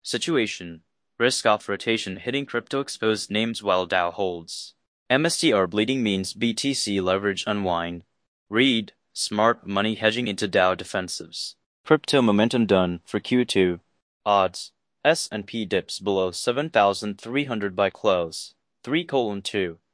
Situation. Risk off rotation hitting crypto exposed names while Dow holds. MSTR bleeding means BTC leverage unwind. Read. Smart money hedging into Dow defensives. Crypto momentum done for Q2. Odds. S&P dips below 7,300 by close. 3:2.